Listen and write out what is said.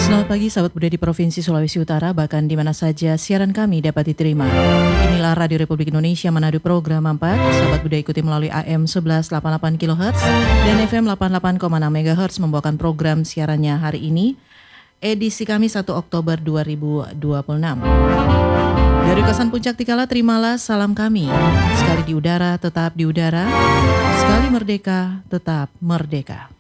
Selamat pagi sahabat budaya di Provinsi Sulawesi Utara, bahkan di mana saja siaran kami dapat diterima. Inilah Radio Republik Indonesia Manado Program 4. Sahabat budaya ikuti melalui AM 1188 kHz dan FM 88,6 MHz membawakan program siarannya hari ini, edisi Kamis 1 Oktober 2026. Dari kawasan Puncak Tikala, terimalah salam kami. Sekali di udara, tetap di udara. Sekali merdeka, tetap merdeka.